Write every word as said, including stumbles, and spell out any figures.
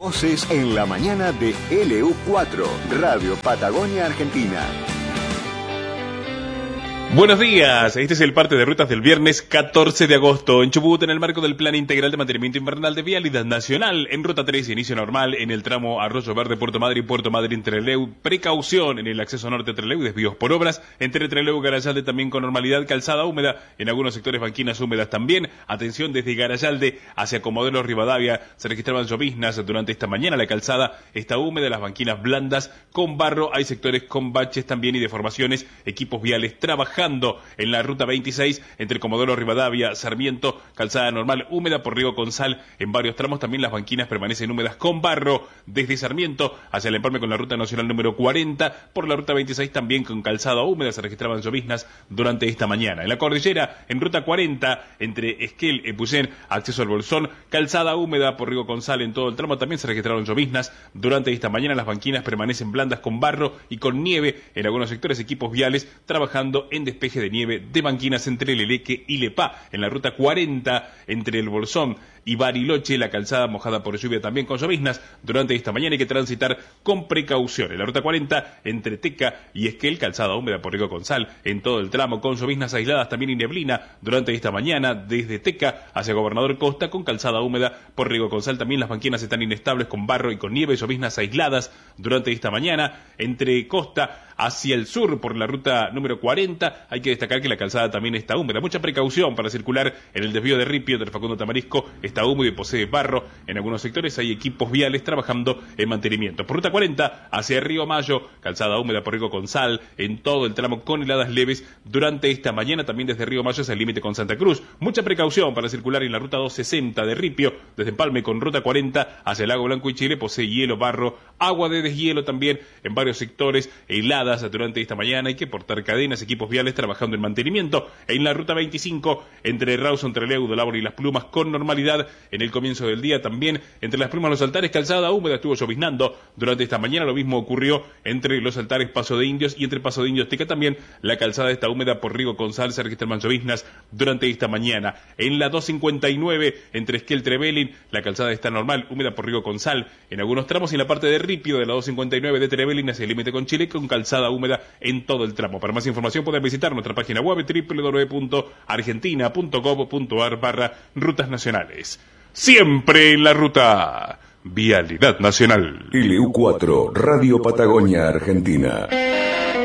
Voces en la mañana de L U cuatro, Radio Patagonia Argentina. Buenos días, este es el parte de rutas del viernes catorce de agosto en Chubut, en el marco del Plan Integral de Mantenimiento Invernal de Vialidad Nacional. En ruta tres, inicio normal en el tramo Arroyo Verde, Puerto Madre y Puerto Madryn Trelew. Precaución en el acceso norte a Trelew y desvíos por obras. Entre Trelew y Garayalde también con normalidad, calzada húmeda. En algunos sectores banquinas húmedas también. Atención, desde Garayalde hacia Comodoro Rivadavia se registraban lloviznas durante esta mañana. La calzada está húmeda, las banquinas blandas con barro. Hay sectores con baches también y deformaciones. Equipos viales trabajando en la ruta veintiséis entre Comodoro Rivadavia, Sarmiento, calzada normal húmeda por Río Consal. En varios tramos también las banquinas permanecen húmedas con barro desde Sarmiento hacia el empalme con la ruta nacional número cuarenta. Por la ruta veintiséis también con calzada húmeda se registraban lloviznas durante esta mañana. En la cordillera, en ruta cuarenta entre Esquel, Epuyén, acceso al Bolsón, calzada húmeda por Río Consal. En todo el tramo también se registraron lloviznas durante esta mañana. Las banquinas permanecen blandas con barro y con nieve. En algunos sectores equipos viales trabajando en despeje de nieve de banquinas entre Leleque y Lepá. En la ruta cuarenta entre el Bolsón y Bariloche, la calzada mojada por lluvia también con lloviznas durante esta mañana. Hay que transitar con precaución. En la ruta cuarenta entre Teca y Esquel, calzada húmeda por Río Consal en todo el tramo con lloviznas aisladas también y neblina durante esta mañana desde Teca hacia Gobernador Costa con calzada húmeda por Río Consal. También las banquinas están inestables con barro y con nieve, lloviznas aisladas durante esta mañana. Entre Costa hacia el sur por la ruta número cuarenta hay que destacar que la calzada también está húmeda. Mucha precaución para circular en el desvío de Ripio del Facundo Tamarisco. Está húmedo y posee barro. En algunos sectores hay equipos viales trabajando en mantenimiento. Por ruta cuarenta hacia Río Mayo, calzada húmeda por Río Consal en todo el tramo con heladas leves durante esta mañana. También desde Río Mayo hacia el límite con Santa Cruz. Mucha precaución para circular en la ruta doscientos sesenta de Ripio desde Empalme con ruta cuarenta hacia el Lago Blanco y Chile. Posee hielo, barro, agua de deshielo también en varios sectores, heladas durante esta mañana. Hay que portar cadenas, equipos viales trabajando en mantenimiento. En la ruta veinticinco entre Rawson, Trelew, Dolabro y Las Plumas con normalidad en el comienzo del día. También entre Las Plumas y Los Altares, calzada húmeda, estuvo lloviznando durante esta mañana. Lo mismo ocurrió entre Los Altares, Paso de Indios, y entre Paso de Indios, Teca también la calzada está húmeda por Río Consal. Se registran lloviznas durante esta mañana. En la doscientos cincuenta y nueve entre Esquel, Trevelin, la calzada está normal, húmeda por Río Consal en algunos tramos, y en la parte de Ripio de la doscientos cincuenta y nueve de Trevelin hacia el límite con Chile con calzada húmeda en todo el tramo. Para más información pueden visitar nuestra página web doble u doble u doble u punto argentina punto gov punto ar barra rutas nacionales. Siempre en la ruta. Vialidad Nacional. L U cuatro, Radio Patagonia Argentina.